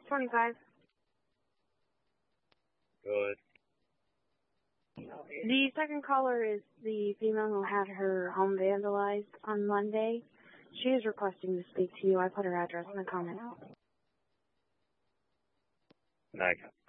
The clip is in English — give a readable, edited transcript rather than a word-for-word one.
25. Good. The second caller is the female who had her home vandalized on Monday. She is requesting to speak to you. I put her address in the comment. Okay.